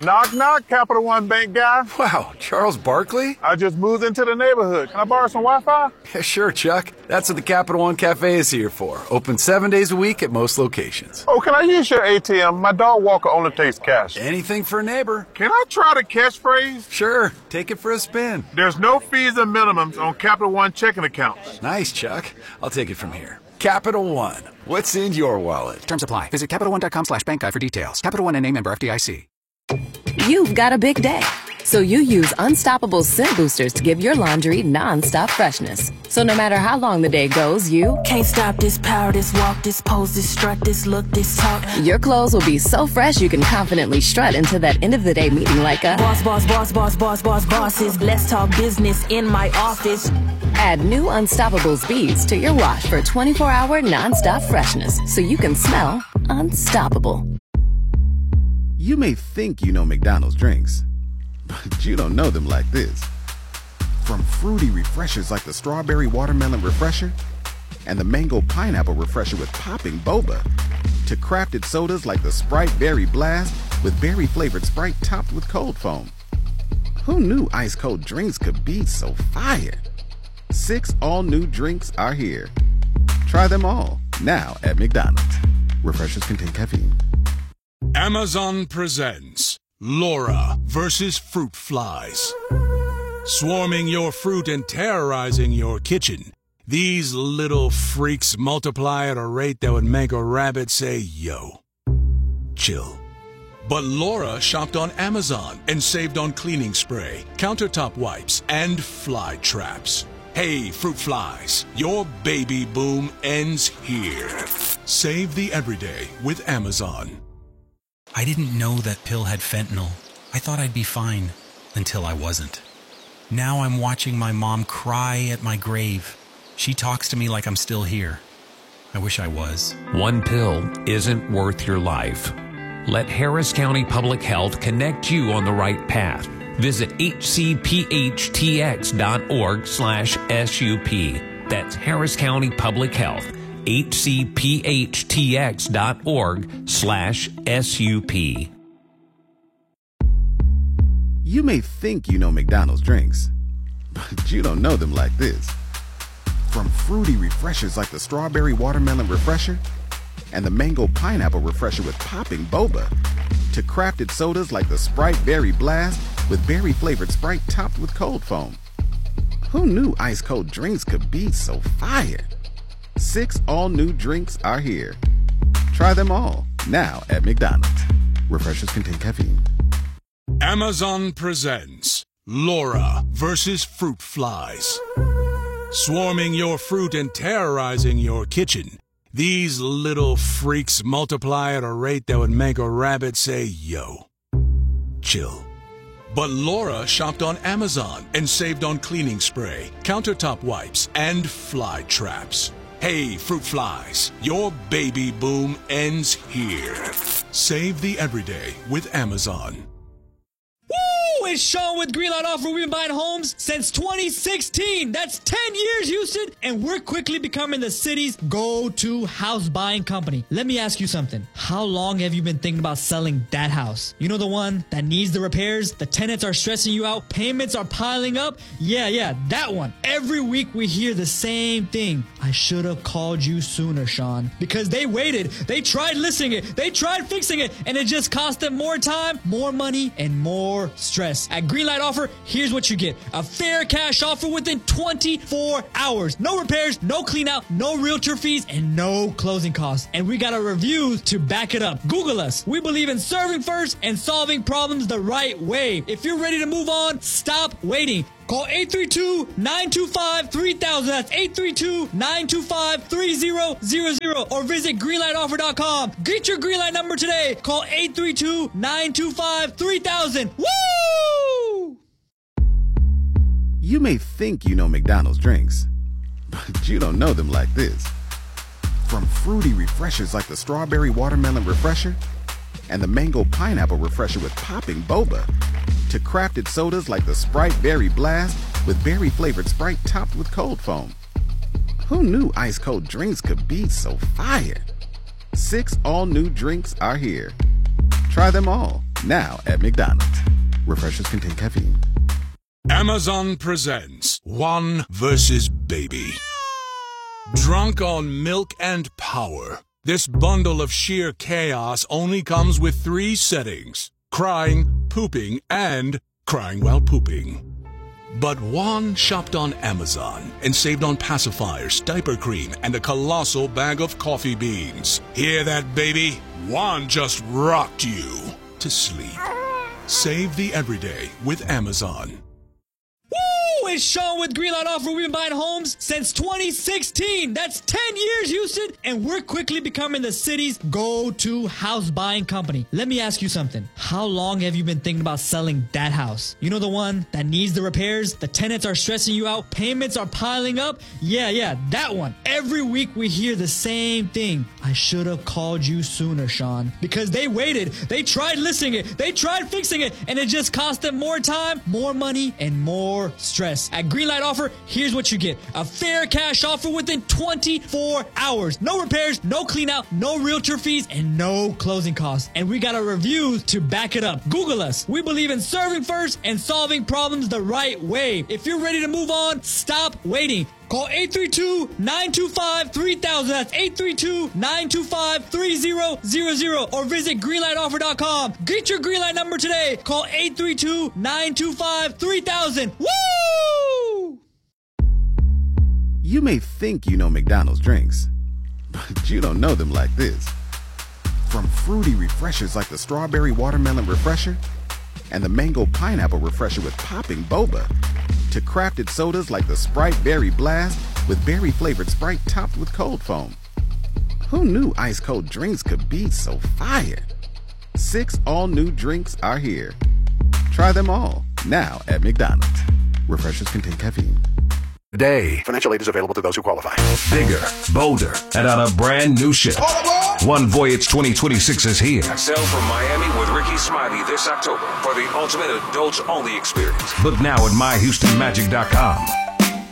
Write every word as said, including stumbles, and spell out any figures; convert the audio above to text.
Knock, knock, Capital One Bank guy. Wow, Charles Barkley? I just moved into the neighborhood. Can I borrow some Wi-Fi? Yeah, sure, Chuck. That's what the Capital One Cafe is here for. Open seven days a week at most locations. Oh, can I use your A T M? My dog walker only takes cash. Anything for a neighbor. Can I try the catchphrase? Sure, take it for a spin. There's no fees or minimums on Capital One checking accounts. Nice, Chuck. I'll take it from here. Capital One. What's in your wallet? Terms apply. Visit CapitalOne.com slash bank guide for details. Capital One N A member F D I C. You've got a big day, so you use Unstoppable Scent Boosters to give your laundry non-stop freshness. So no matter how long the day goes, you can't stop this power, this walk, this pose, this strut, this look, this talk. Your clothes will be so fresh you can confidently strut into that end of the day meeting like a boss, boss, boss, boss, boss, boss, bosses. Let's talk business in my office. Add new Unstoppables beads to your wash for twenty-four hour non-stop freshness, so you can smell unstoppable. You may think you know McDonald's drinks, but you don't know them like this. From fruity refreshers like the Strawberry Watermelon Refresher and the Mango Pineapple Refresher with popping boba, to crafted sodas like the Sprite Berry Blast with berry-flavored Sprite topped with cold foam. Who knew ice-cold drinks could be so fire? Six all-new drinks are here. Try them all, now at McDonald's. Refreshers contain caffeine. Amazon presents Laura versus Fruit Flies. Swarming your fruit and terrorizing your kitchen, these little freaks multiply at a rate that would make a rabbit say, yo. Chill. But Laura shopped on Amazon and saved on cleaning spray, countertop wipes, and fly traps. Hey, fruit flies, your baby boom ends here. Save the everyday with Amazon. I didn't know that pill had fentanyl. I thought I'd be fine, until I wasn't. Now I'm watching my mom cry at my grave. She talks to me like I'm still here. I wish I was. One pill isn't worth your life. Let Harris County Public Health connect you on the right path. Visit H C P H T X dot org slash S U P. That's Harris County Public Health. H C P H T X dot org slash S U P. You may think you know McDonald's drinks, but you don't know them like this. From fruity refreshers like the Strawberry Watermelon Refresher and the Mango Pineapple Refresher with popping boba, to crafted sodas like the Sprite Berry Blast with berry-flavored Sprite topped with cold foam. Who knew ice-cold drinks could be so fire? Six all-new drinks are here. Try them all, now at McDonald's. Refreshers contain caffeine. Amazon presents Laura versus Fruit Flies. Swarming your fruit and terrorizing your kitchen, these little freaks multiply at a rate that would make a rabbit say, yo. Chill. But Laura shopped on Amazon and saved on cleaning spray, countertop wipes, and fly traps. Hey, fruit flies, your baby boom ends here. Save the everyday with Amazon. Woo! It's Sean with Greenlight Offer. We've been buying homes since twenty sixteen. That's ten years, Houston. And we're quickly becoming the city's go-to house buying company. Let me ask you something. How long have you been thinking about selling that house? You know, the one that needs the repairs, the tenants are stressing you out, payments are piling up? Yeah, yeah, that one. Every week we hear the same thing. I should have called you sooner, Sean. Because they waited. They tried listing it. They tried fixing it. And it just cost them more time, more money, and more stress. At Greenlight Offer, here's what you get. A fair cash offer within twenty-four hours. No repairs, no clean out, no realtor fees, and no closing costs. And we got a review to back it up. Google us. We believe in serving first and solving problems the right way. If you're ready to move on, stop waiting. Call eight three two, nine two five, three thousand. That's eight three two, nine two five, three zero zero zero. Or visit greenlight offer dot com. Get your Greenlight number today. Call eight three two, nine two five, three thousand. Woo! You may think you know McDonald's drinks, but you don't know them like this. From fruity refreshers like the Strawberry Watermelon Refresher and the Mango Pineapple Refresher with popping boba, to crafted sodas like the Sprite Berry Blast with berry-flavored Sprite topped with cold foam. Who knew ice-cold drinks could be so fire? Six all-new drinks are here. Try them all, Now at McDonald's. Refreshers contain caffeine. Amazon presents One versus Baby. Drunk on milk and power, this bundle of sheer chaos only comes with three settings: crying, pooping, and crying while pooping. But Juan shopped on Amazon and saved on pacifiers, diaper cream, and a colossal bag of coffee beans. Hear that, baby? Juan just rocked you to sleep. Save the everyday with Amazon. Woo! It's Sean with Greenlight Offer. We've been buying homes since twenty sixteen. That's ten years, Houston. And we're quickly becoming the city's go-to house buying company. Let me ask you something. How long have you been thinking about selling that house? You know, the one that needs the repairs? The tenants are stressing you out. Payments are piling up. Yeah, yeah, that one. Every week we hear the same thing. I should have called you sooner, Sean. Because they waited. They tried listing it. They tried fixing it. And it just cost them more time, more money, and more stress. At Greenlight Offer, here's what you get. A fair cash offer within twenty-four hours. No repairs, no clean out, no realtor fees, and no closing costs. And we got a review to back it up. Google us. We believe in serving first and solving problems the right way. If you're ready to move on, stop waiting. Call eight three two, nine two five, three thousand. That's eight three two, nine two five, three zero zero zero. Or visit greenlight offer dot com. Get your Greenlight number today. Call eight three two, nine two five, three thousand. Woo! You may think you know McDonald's drinks, but you don't know them like this. From fruity refreshers like the Strawberry Watermelon Refresher and the Mango Pineapple Refresher with popping boba, to crafted sodas like the Sprite Berry Blast with berry-flavored Sprite topped with cold foam. Who knew ice-cold drinks could be so fire? Six all-new drinks are here. Try them all, now at McDonald's. Refreshers contain caffeine. Today, financial aid is available to those who qualify. Bigger, bolder, and on a brand new ship. One Voyage twenty twenty-six is here. Sail from Miami with Ricky Smiley this October for the ultimate adults-only experience. Book now at my houston magic dot com.